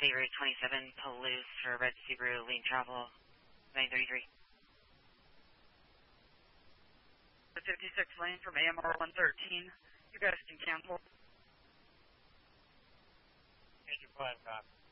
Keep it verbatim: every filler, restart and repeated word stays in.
State Route twenty-seven, Palouse for Red Subaru, lane travel, nine thirty-three. The fifty-six lane from A M R one thirteen, you guys can cancel. Major plan, copy.